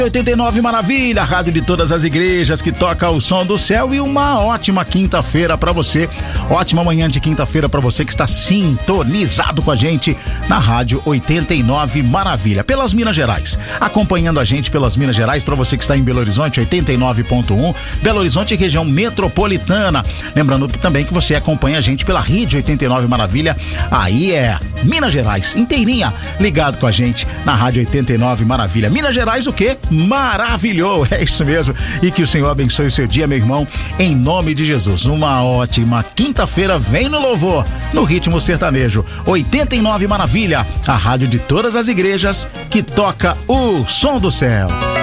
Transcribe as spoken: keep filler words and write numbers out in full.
oitenta e nove Maravilha, a rádio de todas as igrejas que toca o som do céu, e uma ótima quinta-feira pra você, ótima manhã de quinta-feira pra você que está sintonizado com a gente na rádio oitenta e nove Maravilha, pelas Minas Gerais, acompanhando a gente pelas Minas Gerais, pra você que está em Belo Horizonte, oitenta e nove ponto um, Belo Horizonte e região metropolitana, lembrando também que você acompanha a gente pela rede oitenta e nove Maravilha, aí é Minas Gerais, inteirinha, ligado com a gente na rádio oitenta e nove Maravilha. Minas Gerais o quê? Maravilhou, é isso mesmo, e que o Senhor abençoe o seu dia, meu irmão, em nome de Jesus. Uma ótima quinta-feira, vem no louvor, no ritmo sertanejo, oitenta e nove Maravilha, a rádio de todas as igrejas que toca o som do céu.